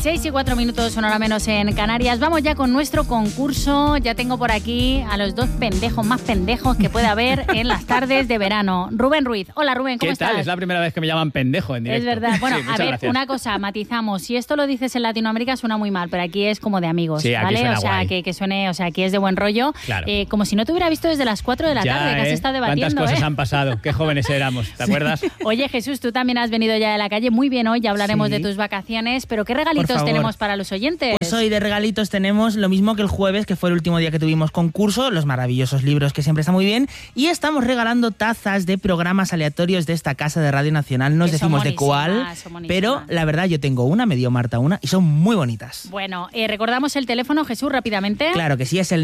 6:04, una hora menos en Canarias. Vamos ya con nuestro concurso. Ya tengo por aquí a los dos pendejos más pendejos que puede haber en las tardes de verano. Rubén Ruiz. Hola, Rubén, ¿cómo estás? ¿Qué tal? Es la primera vez que me llaman pendejo en directo. Es verdad. Bueno, sí, a ver, gracias. una cosa, matizamos. Si esto lo dices en Latinoamérica suena muy mal, pero aquí es como de amigos, sí, aquí ¿vale? suena O sea, guay. que suene, o sea, aquí es de buen rollo. Claro. Como si no te hubiera visto desde las 4 de la tarde, que has estado debatiendo. ¿Cuántas cosas han pasado? Qué jóvenes éramos, ¿te acuerdas? Oye, Jesús, tú también has venido ya de la calle. Muy bien hoy, ya hablaremos de tus vacaciones, pero ¿qué regalitos tenemos para los oyentes? Pues hoy de regalitos tenemos lo mismo que el jueves, que fue el último día que tuvimos concurso, los maravillosos libros que siempre está muy bien, y estamos regalando tazas de programas aleatorios de esta casa de Radio Nacional. No os decimos de cuál, pero la verdad yo tengo una, me dio Marta una, y son muy bonitas. Bueno, recordamos el teléfono, Jesús, rápidamente. Claro que sí, es el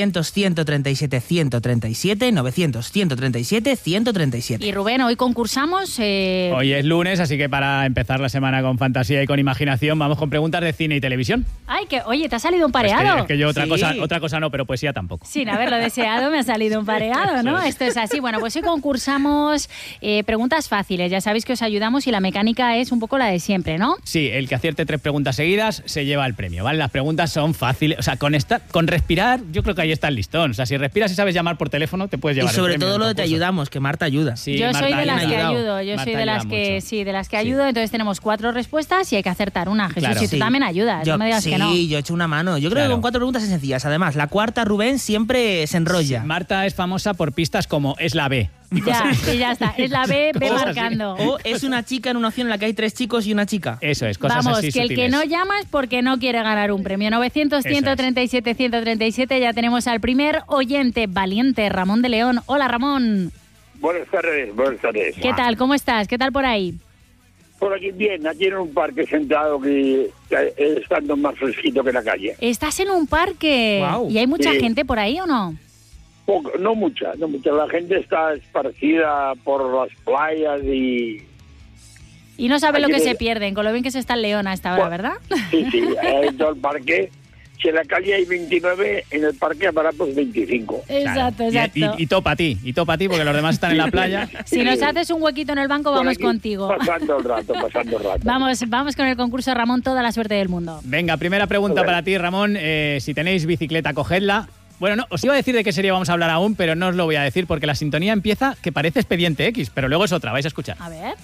900-137-137, 900-137-137. Y Rubén, hoy concursamos. Hoy es lunes, así que para empezar la semana con fantasía y con imaginación, vamos con preguntas de cine y televisión. Ay, que oye, te ha salido un pareado. Es que yo otra cosa no, pero poesía tampoco. Sin haberlo deseado me ha salido un pareado, ¿no? Esto es así. Bueno, pues hoy concursamos preguntas fáciles. Ya sabéis que os ayudamos y la mecánica es un poco la de siempre, ¿no? Sí, el que acierte 3 preguntas seguidas se lleva el premio, ¿vale? Las preguntas son fáciles. O sea, con respirar, yo creo que ahí está el listón. O sea, si respiras y sabes llamar por teléfono, te puedes llevar el premio. Y sobre todo lo de te ayudamos, que Marta ayuda. Sí, yo Marta, soy de las que ayudo. Yo Marta soy de las que mucho. sí, de las que ayudo. Entonces tenemos 4 respuestas y hay que acertar una. Jesús, Claro. si tú también ayudas, no me digas que no. Sí, yo he hecho una mano. Yo creo que con 4 preguntas sencillas. Además, la cuarta, Rubén, siempre se enrolla. Sí, Marta es famosa por pistas como es la B. Ya, y ya está. Es la B, ve marcando. O es una chica en una opción en la que hay 3 chicos y una chica. Eso es, cosas Vamos, así que el sutiles. que no llama es porque no quiere ganar un premio. 900-137-137, ya tenemos al primer oyente valiente, Ramón de León. Hola, Ramón. Buenas tardes, buenas tardes. ¿Qué tal? ¿Cómo estás? ¿Qué tal por ahí? Por aquí bien, aquí en un parque sentado que estando más fresquito que en la calle. ¿Estás en un parque? Guau. ¿Y hay mucha Sí. gente por ahí o no? Poco, no mucha. La gente está esparcida por las playas y... Y no sabe lo Aquí que de- se pierden, con lo bien que se está en León a esta hora, ¿verdad? Sí, en todo el parque. Si en la calle hay 29, en el parque habrá pues 25. Exacto, Claro. exacto. Y topa a ti, porque los demás están en la playa. Si nos haces un huequito en el banco, Por vamos aquí, contigo. Pasando el rato. Vamos con el concurso, Ramón, toda la suerte del mundo. Venga, primera pregunta Vale. para ti, Ramón. Si tenéis bicicleta, cogedla. Bueno, no, os iba a decir de qué serie vamos a hablar aún, pero no os lo voy a decir porque la sintonía empieza que parece Expediente X, pero luego es otra, vais a escuchar. A ver.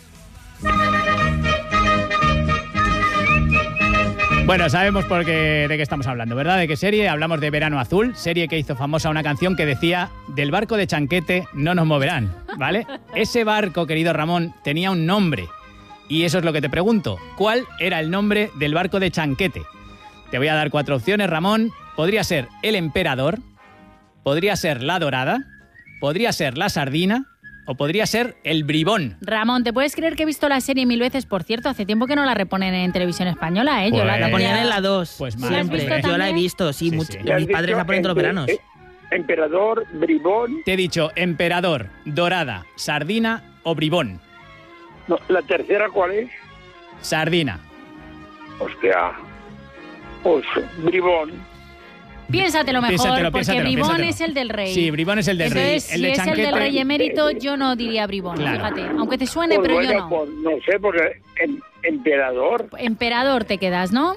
Bueno, sabemos de qué estamos hablando, ¿verdad? ¿De qué serie? Hablamos de Verano Azul, serie que hizo famosa una canción que decía del barco de Chanquete no nos moverán, ¿vale? Ese barco, querido Ramón, tenía un nombre. Y eso es lo que te pregunto. ¿Cuál era el nombre del barco de Chanquete? Te voy a dar 4 opciones, Ramón. Podría ser el Emperador, podría ser la Dorada, podría ser la Sardina o podría ser el Bribón. Ramón, ¿te puedes creer que he visto la serie 1000 veces? Por cierto, hace tiempo que no la reponen en televisión española, ¿eh? Yo Pues- La ponían en la 2. Pues ¿La has siempre. visto Yo la he también? visto, sí. Sí, mucho. sí. Mis padres la ponen todos los veranos. Emperador, bribón... Te he dicho Emperador, Dorada, Sardina o Bribón. No, ¿la tercera cuál es? Sardina. Hostia. Pues bribón. Piénsatelo mejor, Piénsatelo, porque piénsatelo, Bribón piénsatelo. es el del rey. Sí, Bribón es el del rey. Entonces, El de si es el Chanquete. del rey emérito, yo no diría Bribón, Claro. fíjate. Aunque te suene, Pues pero bueno, yo no. pues no sé, porque emperador... Emperador te quedas, ¿no?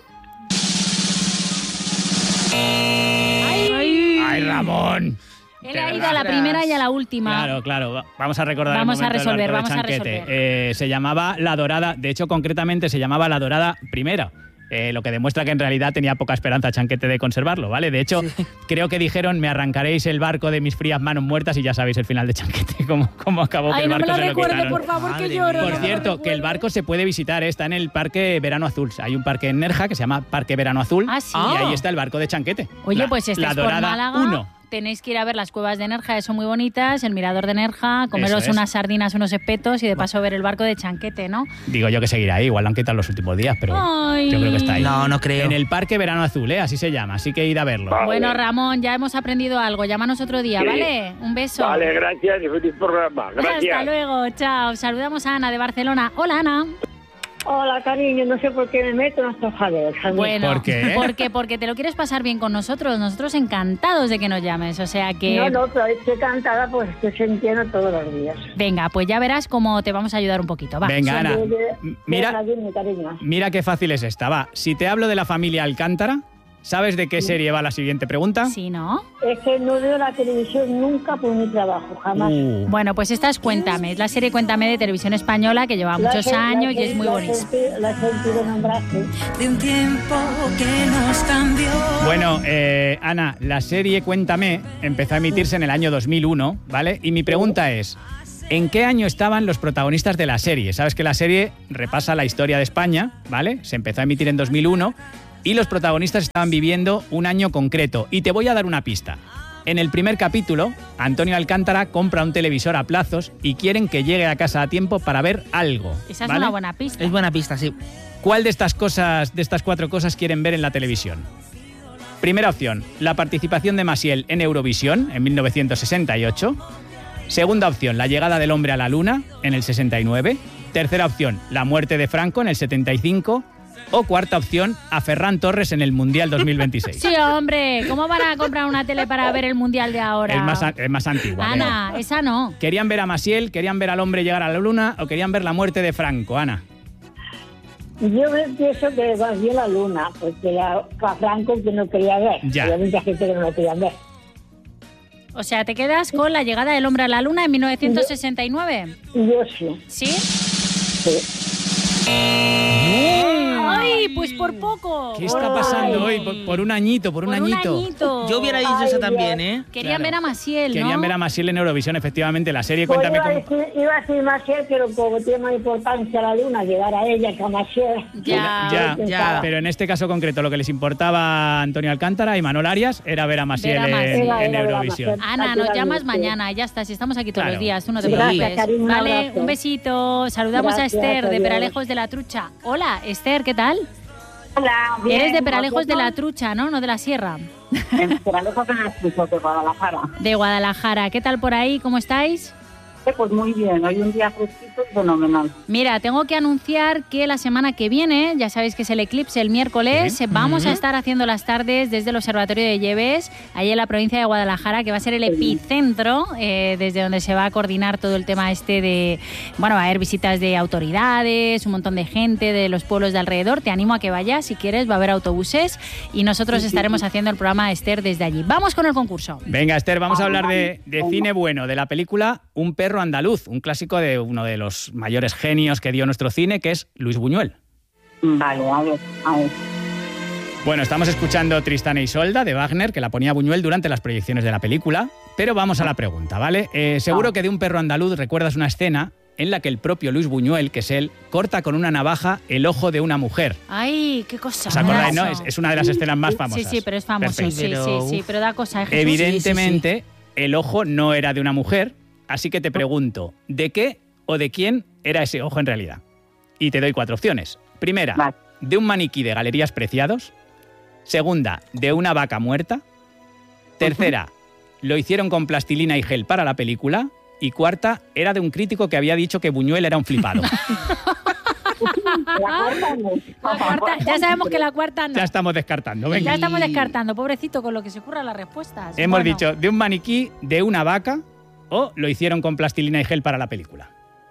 ¡Ay, Ramón! Él ha ido a la primera y a la última. Claro. Vamos a recordar Vamos el a momento del resolver, barco de vamos a Chanquete. resolver. Se llamaba La Dorada. De hecho, concretamente se llamaba La Dorada Primera. Lo que demuestra que en realidad tenía poca esperanza Chanquete de conservarlo, ¿vale? De hecho, creo que dijeron, me arrancaréis el barco de mis frías manos muertas y ya sabéis el final de Chanquete, cómo acabó, que Ay, el no me barco lo se lo recuerde, quitaron. por favor, que Madre lloro. mía. no Por me lo cierto, que el recuerde. barco se puede visitar, está en el Parque Verano Azul. Hay un parque en Nerja que se llama Parque Verano Azul Ah, sí. y ahí está el barco de Chanquete. Oye, pues la estáis por Dorada Málaga. 1. Tenéis que ir a ver las cuevas de Nerja, son muy bonitas, el mirador de Nerja, comeros Eso es. unas sardinas, unos espetos y de paso ver el barco de Chanquete, ¿no? Digo yo que seguirá ahí, igual lo han quitado los últimos días, pero Ay. yo creo que está ahí. No creo. En el Parque Verano Azul, así se llama, así que id a verlo. Vale. Bueno, Ramón, ya hemos aprendido algo. Llámanos otro día, Sí. ¿vale? Un beso. Vale, gracias y feliz programa. Gracias. Hasta luego, chao. Saludamos a Ana de Barcelona. Hola, Ana. Hola, cariño, no sé por qué me meto en estos jaleos. Bueno, ¿Por qué? Porque te lo quieres pasar bien con nosotros. Nosotros encantados de que nos llames. O sea que... No, pero estoy cantada, pues estoy sintiendo todos los días. Venga, pues ya verás cómo te vamos a ayudar un poquito. Va. Venga, Ana, Mira, dime, cariño. mira qué fácil es esta. Va, si te hablo de la familia Alcántara, ¿sabes de qué serie va la siguiente pregunta? Sí, ¿no? Es que no veo la televisión nunca por mi trabajo, jamás. Bueno, pues esta es Cuéntame. Es la serie Cuéntame de Televisión Española que lleva muchos años y es muy bonita. La he sentido nombrarse. De un tiempo que nos cambió. Bueno, Ana, la serie Cuéntame empezó a emitirse en el año 2001, ¿vale? Y mi pregunta es, ¿en qué año estaban los protagonistas de la serie? Sabes que la serie repasa la historia de España, ¿vale? Se empezó a emitir en 2001 y los protagonistas estaban viviendo un año concreto. Y te voy a dar una pista. En el primer capítulo, Antonio Alcántara compra un televisor a plazos y quieren que llegue a casa a tiempo para ver algo. Esa es ¿vale? una buena pista. Es buena pista, sí. ¿Cuál de estas cosas, de estas 4 cosas quieren ver en la televisión? Primera opción, la participación de Maciel en Eurovisión en 1968. Segunda opción, la llegada del hombre a la luna en el 69. Tercera opción, la muerte de Franco en el 75. O cuarta opción, a Ferran Torres en el Mundial 2026. Sí, hombre, ¿cómo van a comprar una tele para ver el Mundial de ahora? Es más antigua. Ana, esa no. ¿Querían ver a Maciel, querían ver al hombre llegar a la luna o querían ver la muerte de Franco, Ana? Yo pienso que vio la luna, porque a Franco que no quería ver. Ya. Había mucha gente que no lo quería ver. O sea, ¿te quedas con la llegada del hombre a la luna en 1969? Yo sí. ¿Sí? Sí. ¡Ay, pues por poco! ¿Qué está pasando hoy? Por un añito, por un añito. Yo hubiera dicho eso también, ¿eh? Querían Claro. ver a Maciel, ¿no? Querían ver a Maciel en Eurovisión, efectivamente. La serie Pues Cuéntame cómo... iba a decir Maciel, pero como tiene más importancia la luna, llegar a ella que a Maciel. Ya. Pero en este caso concreto, lo que les importaba a Antonio Alcántara y Manuel Arias era ver a Maciel Ver a Maciel. en Era Eurovisión. Maciel. Ana, nos Aquí llamas sí. mañana, ya está. Si estamos aquí todos Claro. los días, tú no te Sí, preocupes. gracias, cariño, un Vale, abrazo. un besito. Saludamos Gracias, a Esther de adiós. Peralejos de la Trucha. Hola, Esther, ¿qué tal? Hola, bien. Eres de Peralejos de la Trucha, ¿no? No de la Sierra. En Peralejos de la Trucha, de Guadalajara. De Guadalajara. ¿Qué tal por ahí? ¿Cómo estáis? Pues muy bien, hoy un día fresquito y fenomenal. Mira, tengo que anunciar que la semana que viene, ya sabéis que es el eclipse el miércoles, Sí. vamos a estar haciendo las tardes desde el Observatorio de Lleves, ahí en la provincia de Guadalajara, que va a ser el epicentro, desde donde se va a coordinar todo el tema de, bueno, va a haber visitas de autoridades, un montón de gente de los pueblos de alrededor. Te animo a que vayas, si quieres, va a haber autobuses y nosotros estaremos haciendo el programa Esther desde allí. Vamos con el concurso. Venga, Esther, vamos a hablar de cine bueno, de la película Un perro andaluz, un clásico de uno de los mayores genios que dio nuestro cine, que es Luis Buñuel. Vale, a ver. Bueno, estamos escuchando Tristán e Isolda de Wagner, que la ponía Buñuel durante las proyecciones de la película, pero vamos a la pregunta, ¿vale? Seguro que de Un perro andaluz recuerdas una escena en la que el propio Luis Buñuel, que es él, corta con una navaja el ojo de una mujer. Ay, qué cosa. ¿Os acordáis, no? Eso. Es una de las escenas más famosas. Sí, pero es famoso. Perfecto. Sí, pero da cosa. Jesús. Evidentemente, el ojo no era de una mujer, así que te pregunto, ¿de qué o de quién era ese ojo en realidad? Y te doy 4 opciones. Primera, Vale. de un maniquí de Galerías Preciados. Segunda, de una vaca muerta. Tercera, lo hicieron con plastilina y gel para la película. Y cuarta, era de un crítico que había dicho que Buñuel era un flipado. La cuarta, ya sabemos que la cuarta no. Ya estamos descartando, venga. Ya estamos descartando, pobrecito, con lo que se ocurran las respuestas. Hemos Bueno, dicho de un maniquí, de una vaca o lo hicieron con plastilina y gel para la película.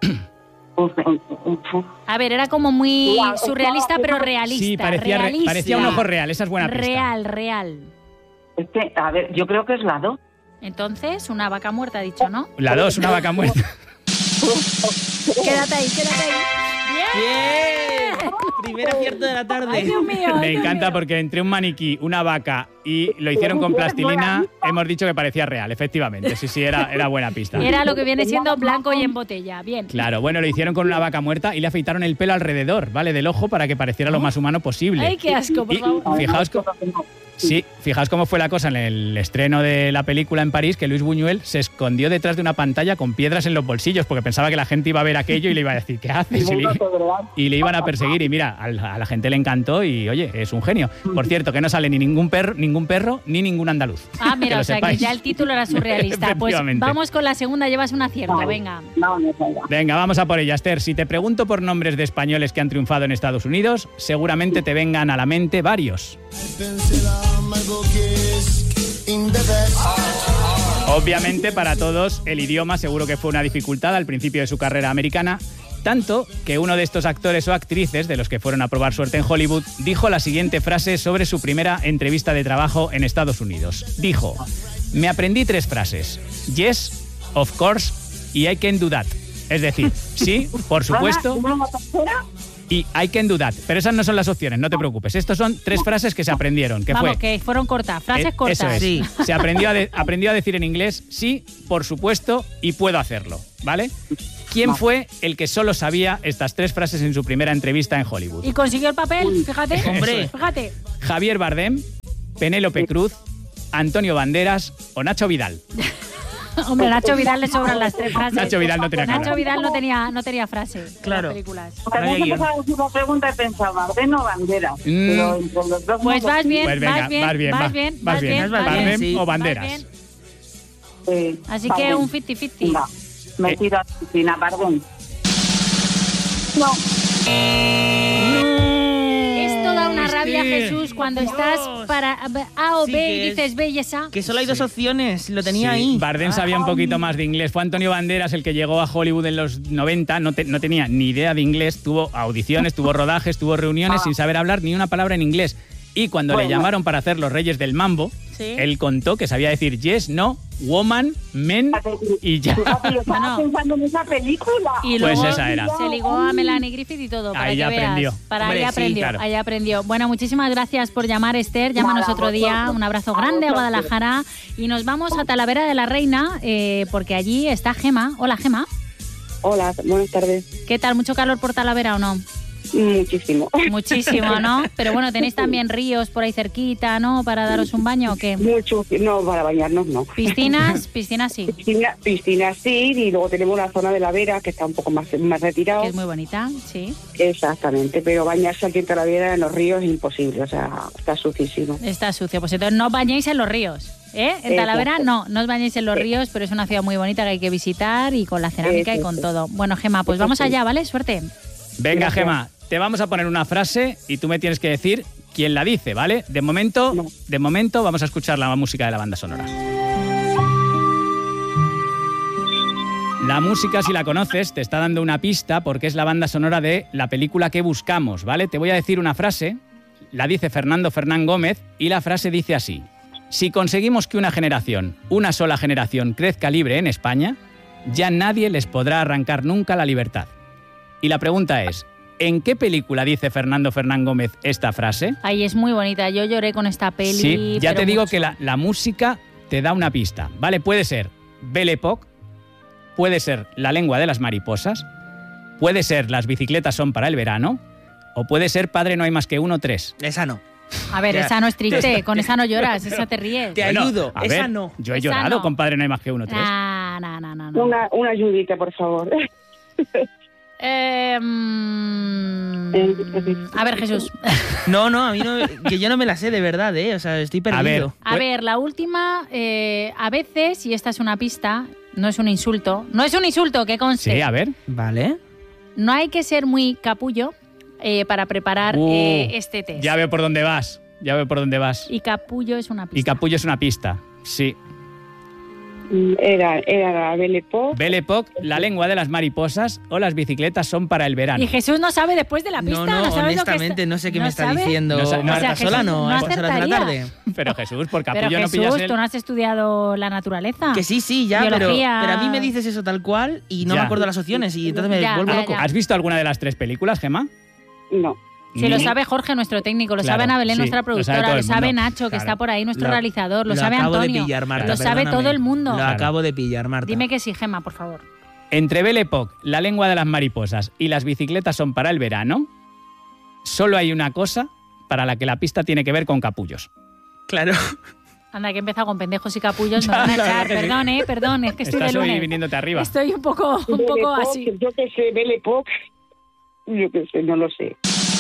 A ver, era como muy surrealista, pero realista. Sí, parecía un ojo real, esa es buena pista. Real. Es que, a ver, yo creo que es la 2. Entonces, una vaca muerta, ha dicho, ¿no? La 2, una vaca muerta. Quédate ahí. ¡Bien! Primer acierto de la tarde. Ay, Dios mío. Me encanta porque entre un maniquí, una vaca y lo hicieron con plastilina, hemos dicho que parecía real, efectivamente. Sí, era buena pista. Era lo que viene siendo blanco y en botella. Bien. Claro, bueno, lo hicieron con una vaca muerta y le afeitaron el pelo alrededor, ¿vale? Del ojo para que pareciera lo más humano posible. Ay, qué asco, por Y favor. fijaos, Sí, fijaos cómo fue la cosa en el estreno de la película en París, que Luis Buñuel se escondió detrás de una pantalla con piedras en los bolsillos porque pensaba que la gente iba a ver aquello y le iba a decir, ¿qué haces? Y le iban a perseguir y mira, a la gente le encantó y oye, es un genio. Por cierto, que no sale ni ningún perro ni ningún andaluz. Ah, mira, que o sea sepáis. que ya el título era surrealista. Pues vamos con la segunda, llevas un acierto, Vale. venga. Venga, vamos a por ella, Esther. Si te pregunto por nombres de españoles que han triunfado en Estados Unidos, seguramente te vengan a la mente varios. Obviamente para todos el idioma seguro que fue una dificultad al principio de su carrera americana, tanto que uno de estos actores o actrices de los que fueron a probar suerte en Hollywood dijo la siguiente frase sobre su primera entrevista de trabajo en Estados Unidos. Dijo, me aprendí 3 frases, yes, of course y I can do that. Es decir, sí, por supuesto y I can do that. Pero esas no son las opciones, no te preocupes. Estos son 3 frases que se aprendieron, que Vamos, fue... que fueron cortas, frases cortas. Eso es. Sí. Se aprendió a decir en inglés sí, por supuesto y puedo hacerlo, ¿vale? ¿Quién fue el que solo sabía estas 3 frases en su primera entrevista en Hollywood? Y consiguió el papel, fíjate. Hombre. Fíjate. ¿Javier Bardem, Penélope Cruz, Antonio Banderas o Nacho Vidal? Hombre, a Nacho Vidal le sobran las 3 frases. Nacho Vidal no tenía cara. Nacho Vidal no tenía frase Claro. en las películas. No había También guión. empezaba a decir la pregunta y pensaba, ¿Bardem o Banderas? Pero entre los dos Pues no vas bien, Pues venga, vas bien, vas bien, vas vas bien, vas vas bien. bien, vas Bardem bien. ¿Bardem o Vas Banderas? bien. Así Bardem. que un 50-50. Venga, me tiro a la piscina, Bardem. No. Esto da una Es rabia, que, Jesús, cuando por estás Dios. para A o Sí, B que y dices B y esa. Que solo hay 2 opciones, lo tenía Sí, ahí. Bardem sabía un poquito más de inglés. Fue Antonio Banderas el que llegó a Hollywood en los 90, no tenía ni idea de inglés, tuvo audiciones, tuvo rodajes, tuvo reuniones sin saber hablar ni una palabra en inglés. Y cuando le llamaron para hacer Los Reyes del Mambo, Sí. él contó que sabía decir yes, no, woman, men y ya. Fíjate, yo estaba Bueno. pensando en esa película. Y Pues luego esa era. se ligó a Melanie Griffith y todo, para Ahí que ya veas. aprendió. Para Hombre, ahí sí, aprendió, claro. ahí aprendió. Bueno, muchísimas gracias por llamar, Esther. Llámanos Nada, otro día. vosotros. Un abrazo A grande a vosotros. Guadalajara. Y nos vamos a Talavera de la Reina, porque allí está Gema. Hola, Gema. Hola, buenas tardes. ¿Qué tal? ¿Mucho calor por Talavera o no? Muchísimo. Muchísimo, ¿no? Pero bueno, tenéis también ríos por ahí cerquita, ¿no? ¿Para daros un baño o qué? Mucho. No, para bañarnos no. Piscinas sí, Piscina sí, y luego tenemos la zona de la Vera, que está un poco más retirado. que es muy bonita, sí. Exactamente, pero bañarse aquí en Talavera en los ríos es imposible, o sea, está sucísimo. Está sucio, pues entonces no os bañéis en los ríos. ¿Eh? En Talavera no os bañéis en los ríos, pero es una ciudad muy bonita que hay que visitar y con la cerámica y con todo. Bueno, Gema, pues vamos allá, ¿vale? Suerte. Venga, Gracias. Gema, te vamos a poner una frase y tú me tienes que decir quién la dice, ¿vale? De momento vamos a escuchar la música de la banda sonora. La música, si la conoces, te está dando una pista porque es la banda sonora de la película que buscamos, ¿vale? Te voy a decir una frase, la dice Fernando Fernán Gómez y la frase dice así: si conseguimos que una sola generación crezca libre en España, ya nadie les podrá arrancar nunca la libertad. Y la pregunta es, ¿en qué película dice Fernando Fernán Gómez esta frase? Ay, es muy bonita. Yo lloré con esta peli. Sí, ya pero te digo mucho. que la música te da una pista, ¿vale? Puede ser Belle Époque, puede ser La lengua de las mariposas, puede ser Las bicicletas son para el verano, o puede ser Padre no hay más que uno, 3. Esa no. A ver, Ya. esa no es triste, con esa no lloras, esa te ríes. Te ayudo, a esa ver, no. Yo he Esa llorado no. con Padre no hay más que uno, 3. No. Una ayudita, por favor. A ver, Jesús. No, a mí no, que yo no me la sé de verdad, o sea, estoy perdido. A ver, la última, a veces, y esta es una pista, no es un insulto, que conste. Sí, a ver. Vale. No hay que ser muy capullo para preparar este test. Ya veo por dónde vas, Y capullo es una pista. Y capullo es una pista, sí. Era la Belle Époque. Belle Époque, La lengua de las mariposas o Las bicicletas son para el verano. Y Jesús no sabe después de la pista, No, sabe lo que honestamente, no sé qué ¿No me está sabe? diciendo No sabe- Marta O sea, Sola, Jesús no, no a estas horas de la acertaría. tarde. Pero Jesús, por Pero capullo no pillas Jesús, el... tú no has estudiado la naturaleza. Que sí, ya, pero Biología. a mí me dices eso tal cual y no Ya. me acuerdo las opciones y entonces me Ya, vuelvo ya, loco. ya. ¿Has visto alguna de las 3 películas, Gemma? No. Si lo sabe Jorge, nuestro técnico, lo Claro, sabe Ana Belén, sí, nuestra lo sabe productora, todo lo el sabe mundo. Nacho, que Claro. está por ahí, nuestro Lo- realizador, lo lo sabe acabo de Antonio, pillar, Marta, lo sabe perdóname. todo el mundo. Lo acabo de pillar, Marta. Dime que sí, Gema, por favor. Entre Belle Époque, La lengua de las mariposas y Las bicicletas son para el verano, solo hay una cosa para la que la pista tiene que ver con capullos. Claro. Anda, que he empezado con pendejos y capullos, me van a echar. Perdón, es que estoy Estás de lunes. hoy viniéndote arriba. Estoy un poco así. Yo que sé, Belle Époque, yo que sé, no lo sé.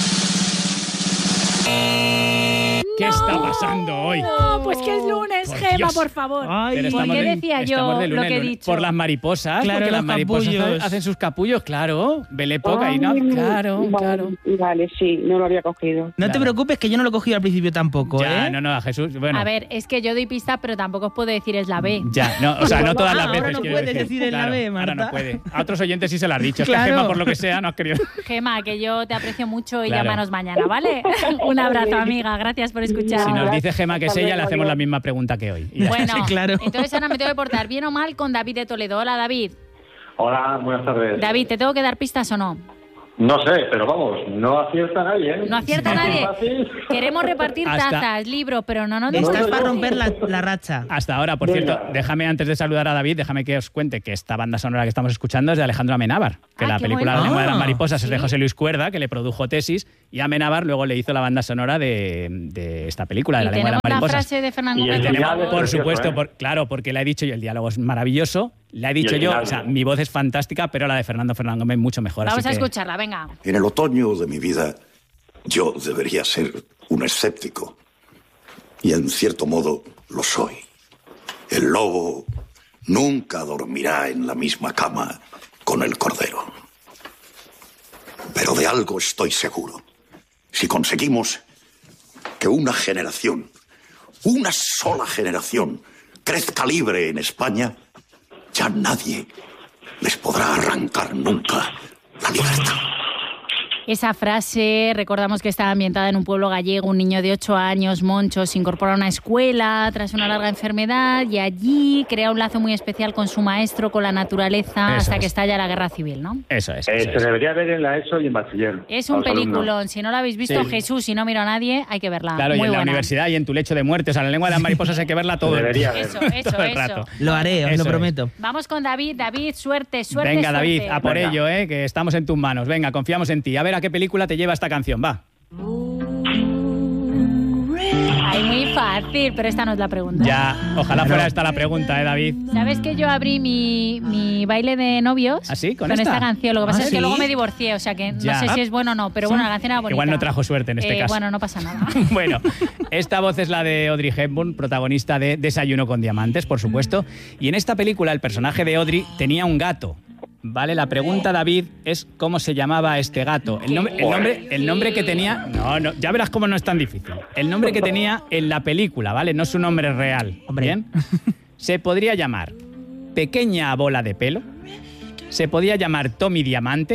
¿Qué está pasando hoy? No, pues que es lunes, Por Gema, Dios. por favor. Ay, Pero ¿Por estamos qué de- decía estamos yo de lo lunes, que he lunes. dicho? Por las mariposas, Claro, porque las los mariposas capullos. hacen sus capullos, claro. Belle Époque, ahí no, Ay, claro. Vale, sí, no lo había cogido. No te Claro. preocupes que yo no lo he cogido al principio tampoco, Ya, ¿eh? no, a Jesús, bueno. A ver, es que yo doy pistas, pero tampoco os puedo decir es la B. Ya, no, o sea, no todas las ahora veces. no quiero puedes decir en la Claro, B, ahora Marta. no puede. A otros oyentes sí se lo has dicho. Es Claro. que Gemma, por lo que sea, no has querido. Gema, que yo te aprecio mucho y Claro. llámanos mañana, ¿vale? Un abrazo, amiga. Gracias por escuchar. Si nos dice Gemma que es Hasta ella, le luego, hacemos adiós. la misma pregunta que hoy. Y ya Bueno, Sí, claro. entonces ahora me tengo que portar bien o mal con David de Toledo. Hola, David. Hola, buenas tardes. David, ¿te tengo que dar pistas o no? No sé, pero vamos, no acierta nadie, ¿eh? No acierta Fácil, nadie. fácil. Queremos repartir Hasta- tazas, libros, pero no nos Estás no, para no. romper la racha. Hasta ahora, por Venga. cierto, déjame antes de saludar a David, déjame que os cuente que esta banda sonora que estamos escuchando es de Alejandro Amenábar, que Ah, la qué película La bueno. lengua de las Ah, mariposas es de sí. José Luis Cuerda, que le produjo Tesis, y Amenábar luego le hizo la banda sonora de esta película, de Y La lengua de tenemos las la mariposas. frase de Fernando Y el Gómez. final es Por precioso, supuesto, ¿eh? claro, porque la he dicho yo, el diálogo es maravilloso, la he dicho el yo, final. o sea, mi voz es fantástica, pero la de Fernando Gómez mucho mejor. Vamos así a que- escucharla, venga. En el otoño de mi vida, yo debería ser un escéptico. Y en cierto modo lo soy. El lobo nunca dormirá en la misma cama con el cordero. Pero de algo estoy seguro. Si conseguimos que una generación, una sola generación, crezca libre en España, ya nadie les podrá arrancar nunca la libertad. Esa frase, recordamos que estaba ambientada en un pueblo gallego. Un niño de 8 años, Moncho, se incorpora a una escuela tras una larga enfermedad y allí crea un lazo muy especial con su maestro, con la naturaleza, Eso hasta es. que estalla la guerra civil, ¿no? Eso es. Se Eso es. debería ver en la ESO y en bachiller. Es a un los alumnos. peliculón. Si no lo habéis visto, Sí. Jesús, si no miro a nadie, hay que verla. Claro, y muy en la buena. universidad y en tu lecho de muerte, o sea, La lengua de las mariposas hay que verla todo el Debería ver. Eso, todo el eso. rato. Lo haré, os Eso lo es. prometo. Vamos con David. David, suerte. Venga, David, suerte. a por Venga. ello, que estamos en tus manos. Venga, confiamos en ti. A ver a qué película te lleva esta canción, va. Ay, muy fácil, pero esta no es la pregunta. Ya, ojalá fuera esta la pregunta, David. ¿Sabes que yo abrí mi baile de novios ¿Ah, sí? ¿Con esta esta? canción? Lo que pasa ¿Ah, es que sí? luego me divorcié, o sea que Ya. no sé si es bueno o no, pero bueno, la canción era bonita. Igual no trajo suerte en este caso. Bueno, no pasa nada. Bueno, esta voz es la de Audrey Hepburn, protagonista de Desayuno con Diamantes, por supuesto. Y en esta película el personaje de Audrey tenía un gato. Vale, la pregunta, David, es cómo se llamaba este gato. El nombre que tenía... No, ya verás cómo no es tan difícil. El nombre que tenía en la película, ¿vale? No es su nombre real. Hombre. ¿Bien? Se podría llamar Pequeña Bola de Pelo. Se podía llamar Tommy Diamante.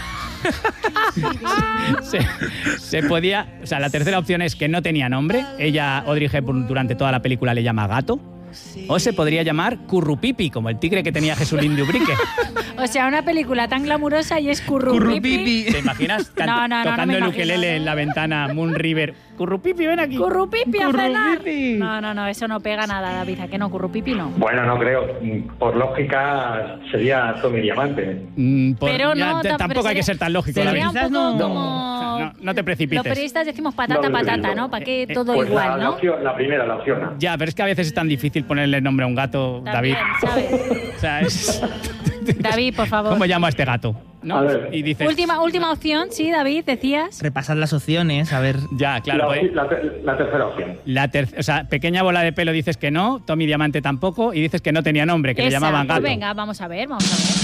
se podía... O sea, la tercera opción es que no tenía nombre. Ella, Audrey Hepburn, durante toda la película le llama gato. O se podría llamar Currupipi, como el tigre que tenía Jesulín de Ubrique. O sea, una película tan glamurosa y es Currupipi. ¿Te imaginas No, no tocando me el imagino. ukelele en la ventana Moon River? Currupipi, ven aquí. Currupipi a cenar. Currupipi. No, eso no pega nada, David. ¿A qué no? Currupipi no. Bueno, no creo. Por lógica sería Tommy Diamante. Pero no, tampoco hay que ser tan lógico, sería David. un poco no. como... O sea, no te Los precipites. periodistas decimos patata, No, patata, ¿no? ¿Para qué todo Pues igual, la no? opción, la primera, la opción A. Ya, pero es que a veces es tan difícil ponerle nombre a un gato, También, David. ¿sabes? O sea, es... David, por favor. ¿Cómo llamo a este gato? ¿No? A ver. Y dices... Última opción, sí, David, decías. Repasad las opciones, a ver. Ya, claro. pues, La tercera opción. o sea, Pequeña Bola de Pelo dices que no, Tommy Diamante tampoco, y dices que no tenía nombre, que le Esa. llamaban Pues gato. venga, vamos a ver.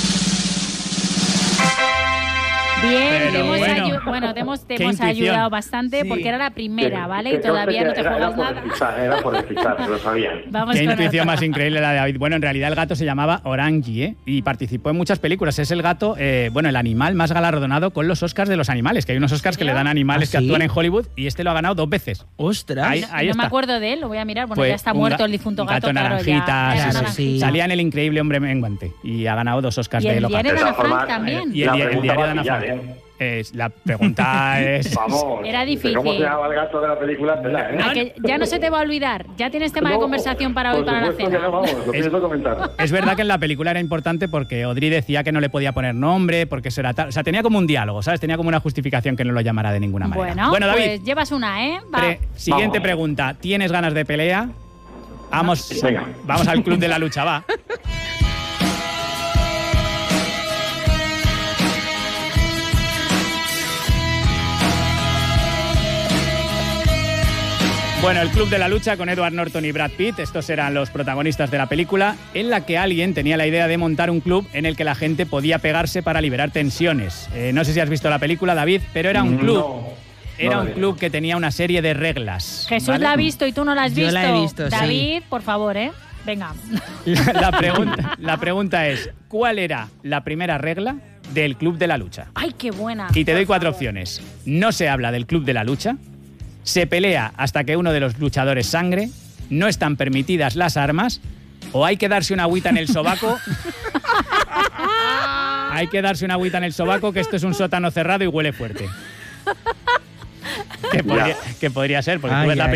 Bien, Pero te hemos, bueno, te hemos qué intuición. ayudado bastante Sí. porque era la primera, ¿vale? Y Que todavía no te era juegas por nada. despistar, era por despistar, lo sabían. Vamos Qué con intuición otra. más increíble la de David. Bueno, en realidad el gato se llamaba Orangi, y participó en muchas películas. Es el gato, el animal más galardonado con los Oscars de los animales, que hay unos Oscars que le dan a animales ¿Ah, que sí? actúan en Hollywood, y este lo ha ganado 2 veces. ¡Ostras! Ahí No está. me acuerdo de él, lo voy a mirar. Bueno, Pues ya está un muerto el difunto un gato, claro, naranjita, ya. sí, Era sí, naranjita. sí. Salía en El Increíble Hombre Menguante y ha ganado 2 Oscars Y de el Loca. diario de De Ana todas Frank formas, también. Y el La diario pregunta de va a Ana pillar, Frank La pregunta es... Vamos. Era difícil. ¿Cómo se llama el gato de la película? ¿Verdad, ¿A que ya no se te va a olvidar? ¿Ya tienes tema de conversación para hoy, para la cena? Que no, vamos, lo pienso comentar. Es verdad que en la película era importante porque Audrey decía que no le podía poner nombre, porque eso era tal... O sea, tenía como un diálogo, ¿sabes? Tenía como una justificación que no lo llamara de ninguna manera. Bueno, David, pues llevas una, ¿eh? Siguiente pregunta. ¿Tienes ganas de pelea? Vamos al club de la lucha, va. Bueno, el Club de la Lucha con Edward Norton y Brad Pitt, estos eran los protagonistas de la película, en la que alguien tenía la idea de montar un club en el que la gente podía pegarse para liberar tensiones. No sé si has visto la película, David, pero era un club. Era un club que tenía una serie de reglas. Jesús la ha visto y tú no la has visto. Yo la he visto, David, por favor, venga. La pregunta es, ¿cuál era la primera regla del Club de la Lucha? ¡Ay, qué buena! Y te doy 4 opciones. No se habla del Club de la Lucha, se pelea hasta que uno de los luchadores sangre, no están permitidas las armas, o hay que darse una agüita en el sobaco. Hay que darse una agüita en el sobaco, que esto es un sótano cerrado y huele fuerte. ¿Qué podría ser? Porque tú ves la